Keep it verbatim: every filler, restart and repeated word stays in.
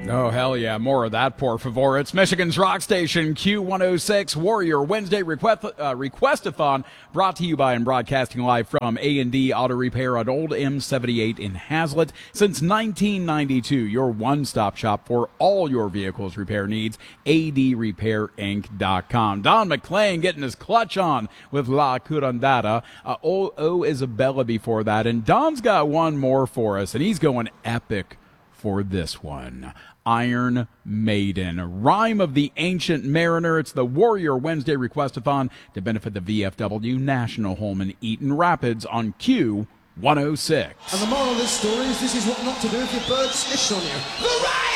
Oh, hell yeah. More of that, por favor. It's Michigan's rock station, Q one oh six Warrior Wednesday request, uh, Requestathon, brought to you by and broadcasting live from A and D Auto Repair on Old M seventy-eight in Hazlet. Since nineteen ninety-two, your one-stop shop for all your vehicle's repair needs, A D Repair Inc dot com. Don McClain getting his clutch on with La Curandata. Uh, O, o Isabella before that. And Don's got one more for us, and he's going epic for this one. Iron Maiden, Rhyme of the Ancient Mariner. It's the Warrior Wednesday Requestathon to benefit the V F W National Home in Eaton Rapids on Q one oh six. And the moral of this story is this is what not to do if your bird sniffs on you. Hooray!